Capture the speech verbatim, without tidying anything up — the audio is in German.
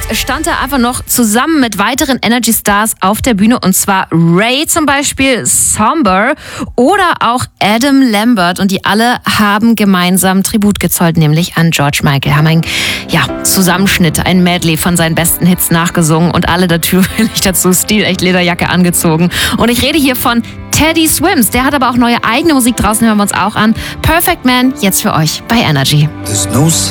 stand er einfach noch zusammen mit weiteren Energy Stars auf der Bühne, und zwar Ray zum Beispiel, Somber oder auch Adam Lambert, und die alle haben gemeinsam Tribut gezollt, nämlich an George Michael, haben einen ja, Zusammenschnitt, ein Medley von seinen besten Hits nachgesungen und alle natürlich dazu stilecht Lederjacke angezogen. Und ich rede hier von Teddy Swims, der hat aber auch neue eigene Musik draußen, hören wir uns auch an. Perfect Man, jetzt für euch bei Energy.